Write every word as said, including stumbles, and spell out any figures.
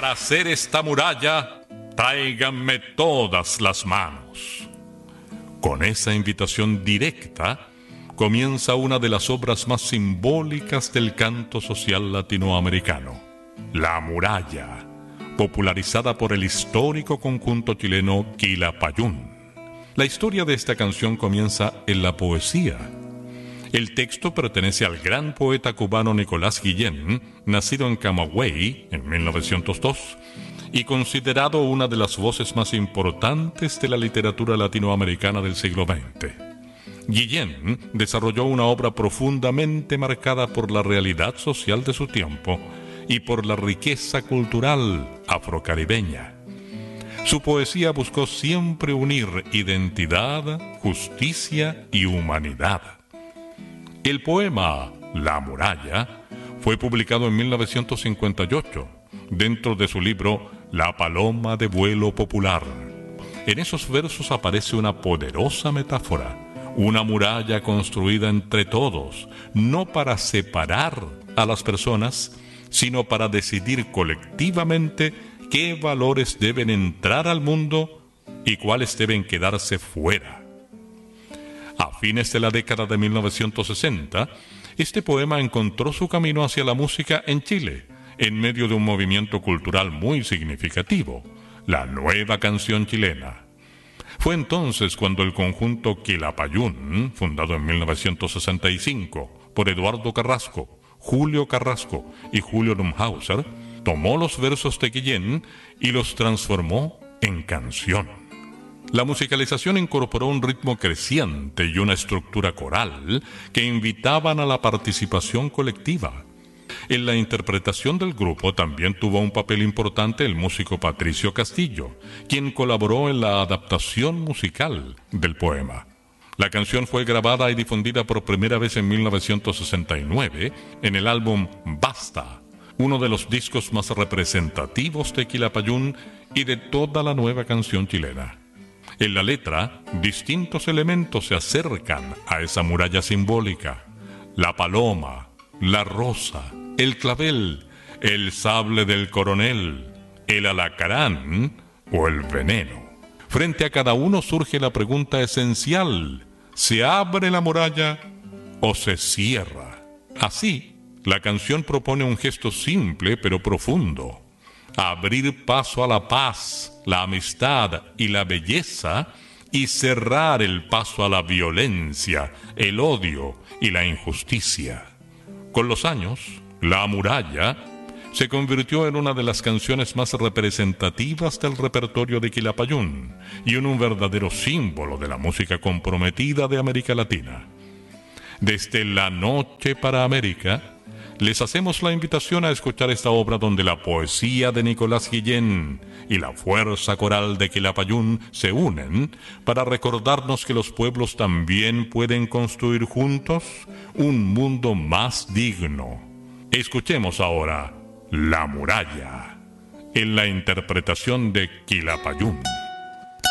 Para hacer esta muralla, tráiganme todas las manos. Con esa invitación directa, comienza una de las obras más simbólicas del canto social latinoamericano, La Muralla, popularizada por el histórico conjunto chileno Quilapayún. La historia de esta canción comienza en la poesía. El texto pertenece al gran poeta cubano Nicolás Guillén, nacido en Camagüey en mil novecientos dos, y considerado una de las voces más importantes de la literatura latinoamericana del siglo veinte. Guillén desarrolló una obra profundamente marcada por la realidad social de su tiempo y por la riqueza cultural afrocaribeña. Su poesía buscó siempre unir identidad, justicia y humanidad. El poema La Muralla fue publicado en mil novecientos cincuenta y ocho dentro de su libro La Paloma de Vuelo Popular. En esos versos aparece una poderosa metáfora, una muralla construida entre todos, no para separar a las personas, sino para decidir colectivamente qué valores deben entrar al mundo y cuáles deben quedarse fuera. A fines de la década de mil novecientos sesenta, este poema encontró su camino hacia la música en Chile, en medio de un movimiento cultural muy significativo, la nueva canción chilena. Fue entonces cuando el conjunto Quilapayún, fundado en mil novecientos sesenta y cinco por Eduardo Carrasco, Julio Carrasco y Julio Lumhauser, tomó los versos de Guillén y los transformó en canción. La musicalización incorporó un ritmo creciente y una estructura coral que invitaban a la participación colectiva. En la interpretación del grupo también tuvo un papel importante el músico Patricio Castillo, quien colaboró en la adaptación musical del poema. La canción fue grabada y difundida por primera vez en mil novecientos sesenta y nueve en el álbum Basta, uno de los discos más representativos de Quilapayún y de toda la nueva canción chilena. En la letra, distintos elementos se acercan a esa muralla simbólica: la paloma, la rosa, el clavel, el sable del coronel, el alacrán o el veneno. Frente a cada uno surge la pregunta esencial: ¿se abre la muralla o se cierra? Así, la canción propone un gesto simple pero profundo: abrir paso a la paz, la amistad y la belleza, y cerrar el paso a la violencia, el odio y la injusticia. Con los años, La Muralla se convirtió en una de las canciones más representativas del repertorio de Quilapayún y en un verdadero símbolo de la música comprometida de América Latina. Desde La Noche para América, les hacemos la invitación a escuchar esta obra donde la poesía de Nicolás Guillén y la fuerza coral de Quilapayún se unen para recordarnos que los pueblos también pueden construir juntos un mundo más digno. Escuchemos ahora La Muralla, en la interpretación de Quilapayún.